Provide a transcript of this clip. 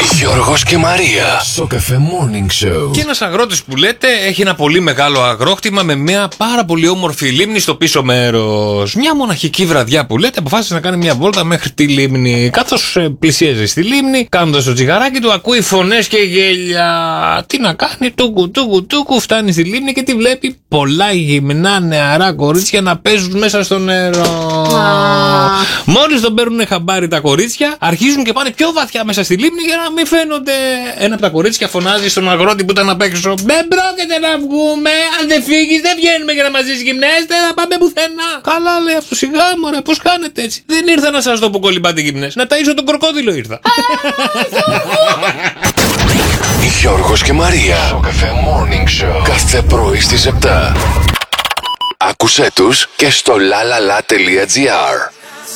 Γιώργος και Μαρία στο Cafe Morning Show. Και ένας αγρότης που λέτε έχει ένα πολύ μεγάλο αγρόκτημα με μια πάρα πολύ όμορφη λίμνη στο πίσω μέρος. Μια μοναχική βραδιά που λέτε αποφάσισε να κάνει μια βόλτα μέχρι τη λίμνη. Καθώς πλησίαζε στη λίμνη, κάνοντας το τσιγαράκι του, ακούει φωνές και γέλια. Τι να κάνει, τούκου, φτάνει στη λίμνη και τη βλέπει πολλά γυμνά νεαρά κορίτσια να παίζουν μέσα στο νερό. Μόλις τον παίρνουν χαμπάρι τα κορίτσια, αρχίζουν και πάνε πιο βαθιά μέσα στη λίμνη για να μην φαίνονται. Ένα από τα κορίτσια φωνάζει στον αγρότη που ήταν απ' έξω: δεν πρόκειται να βγούμε. Αν δεν φύγεις, δεν βγαίνουμε για να μαζί γυμνές. Δεν θα πάμε πουθενά. Καλά, λέει αυτό, σιγά μωρέ, πώς κάνετε έτσι? Δεν ήρθα να σας δω που κολυμπάτε γυμνές. Να ταΐσω τον κροκόδιλο ήρθα. Γιώργος και Μαρία στο Cafe Morning Show. Κάθε πρωί στις 7. Άκουσέ τους και στο lalala.gr.